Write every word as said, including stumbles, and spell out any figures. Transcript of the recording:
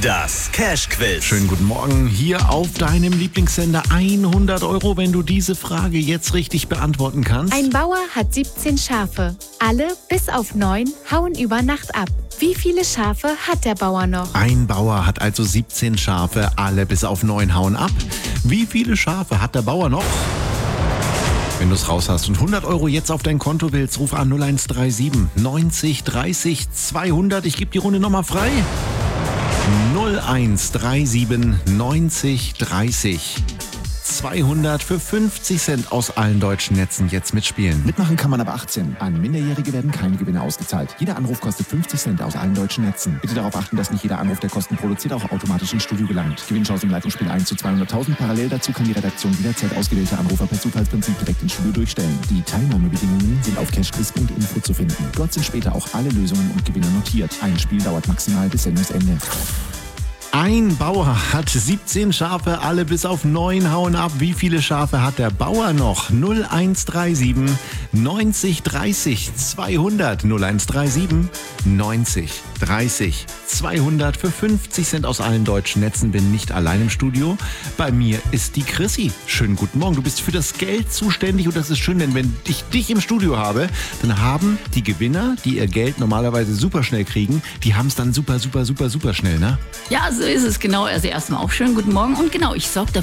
Das Cash-Quiz. Schönen guten Morgen hier auf deinem Lieblingssender. hundert Euro, wenn du diese Frage jetzt richtig beantworten kannst. Ein Bauer hat siebzehn Schafe. Alle, bis auf neun, hauen über Nacht ab. Wie viele Schafe hat der Bauer noch? Ein Bauer hat also siebzehn Schafe, alle bis auf neun hauen ab. Wie viele Schafe hat der Bauer noch? Wenn du es raus hast und hundert Euro jetzt auf dein Konto willst, ruf an null eins drei sieben neunzig dreißig zweihundert. Ich gebe die Runde nochmal frei. null eins drei sieben neunzig dreißig zweihundert für fünfzig Cent aus allen deutschen Netzen jetzt mitspielen. Mitmachen kann man ab achtzehn. An Minderjährige werden keine Gewinne ausgezahlt. Jeder Anruf kostet fünfzig Cent aus allen deutschen Netzen. Bitte darauf achten, dass nicht jeder Anruf, der Kosten produziert, auch automatisch ins Studio gelangt. Gewinnchance im Leitungsspiel eins zu zweihunderttausend. Parallel dazu kann die Redaktion jederzeit ausgewählte Anrufer per Zufallsprinzip direkt ins Studio durchstellen. Die Teilnahmebedingungen sind auf cashquiz punkt info zu finden. Dort sind später auch alle Lösungen und Gewinner notiert. Ein Spiel dauert maximal bis Sendungsende. Ein Bauer hat siebzehn Schafe, alle bis auf neun hauen ab. Wie viele Schafe hat der Bauer noch? null eins drei sieben neunzig dreißig zweihundert. null eins drei sieben neunzig dreißig zweihundert für fünfzig Cent aus allen deutschen Netzen. Bin nicht allein im Studio. Bei mir ist die Chrissy. Schönen guten Morgen. Du bist für das Geld zuständig und das ist schön, denn wenn ich dich im Studio habe, dann haben die Gewinner, die ihr Geld normalerweise super schnell kriegen, die haben es dann super, super, super, super schnell, ne? Ja, so ist es genau. Also erstmal auch schönen guten Morgen und genau, ich sorge dafür,